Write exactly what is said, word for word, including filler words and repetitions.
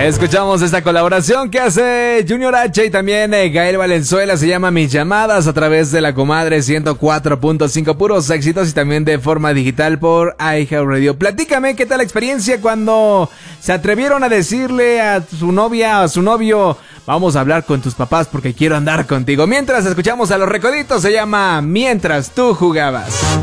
Escuchamos esta colaboración que hace Junior H y también eh, Gael Valenzuela. Se llama Mis Llamadas a través de la Comadre ciento cuatro punto cinco. Puros éxitos y también de forma digital por iHeartRadio. Platícame qué tal la experiencia cuando se atrevieron a decirle a su novia, a su novio: vamos a hablar con tus papás porque quiero andar contigo. Mientras escuchamos a Los Recoditos, se llama Mientras tú jugabas.